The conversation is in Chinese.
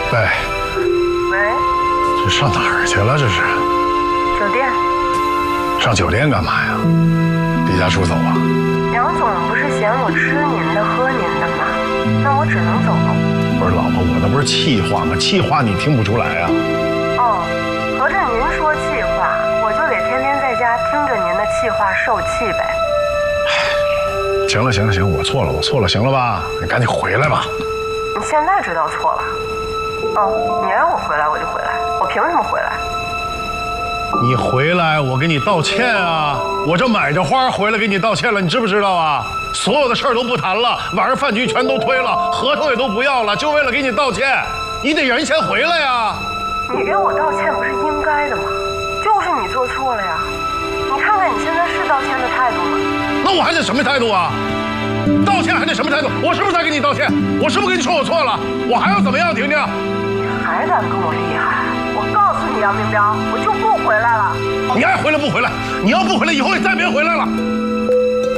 喂， 喂， 这上哪儿去了？这是？ 酒店。 上酒店干嘛呀？离家出走啊？ 杨总不是嫌我吃您的喝您的吗？那我只能走了。 不是老婆，我那不是气话吗？气话你听不出来啊？ 哦，合着您说气话，我就得天天在家听着您的气话受气呗。 行了，我错了，行了吧？你赶紧回来吧。 你现在知道错了？哦，你让我回来我就回来，我凭什么回来？ 你回来，我给你道歉啊！我这买着花回来给你道歉了，你知不知道啊？所有的事儿都不谈了，晚上饭局全都推了，合同也都不要了，就为了给你道歉。你得人先回来呀！ 你给我道歉不是应该的吗？就是你做错了呀！你看看你现在是道歉的态度吗？ 那我还得什么态度啊？道歉还得什么态度？我是不是在给你道歉？我是不是跟你说我错了？我还要怎么样，婷婷？ 你还敢跟我厉害？我告诉你，杨明彪，我就不回来了。 你爱回来不回来？你要不回来，以后也再别回来了。